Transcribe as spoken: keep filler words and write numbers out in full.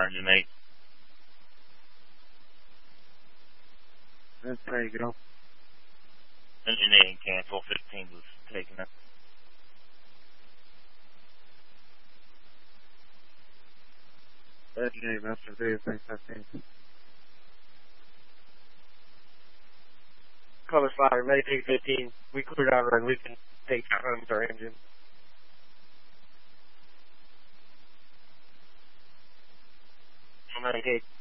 engine eight. That's there you go. Engine eight and cancel. fifteen was taking it. Engine eight, Master three, three fifteen. Color five, ready three fifteen. We cleared out run. We can take that run with our engine. I'm gonna take